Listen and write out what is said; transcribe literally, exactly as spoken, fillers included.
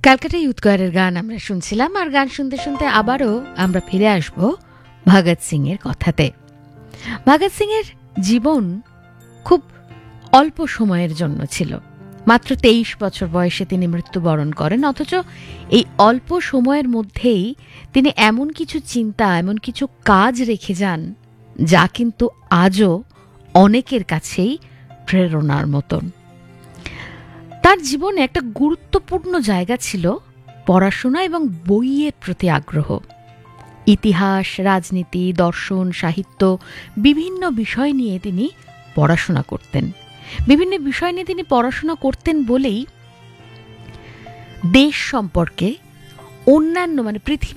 Calcutta youth কোয়ারের গান আমরা শুনছিলাম, আর গান শুনতে শুনতে আবারও আমরা ফিরে আসব ভগৎ সিং এর কথাতে। ভগৎ সিং এর জীবন খুব অল্প সময়ের জন্য ছিল। মাত্র তেইশ বছর বয়সে তিনি মৃত্যুবরণ করেন, অথচ এই অল্প সময়ের মধ্যেই তিনি এমন কিছু চিন্তা, এমন কিছু কাজ রেখে যান যা কিন্তু আজও অনেকের কাছেই প্রেরণার মতন। তার জীবনে একটা গুরুত্বপূর্ণ জায়গা ছিল পড়াশোনা এবং বইয়ের প্রতি আগ্রহ। ইতিহাস, রাজনীতি, দর্শন, সাহিত্য বিভিন্ন বিষয় নিয়ে তিনি পড়াশোনা করতেন। বিভিন্ন বিষয় নিয়ে তিনি পড়াশোনা করতেন বলেই দেশ সম্পর্কে, অন্যান্য মানে পৃথিবী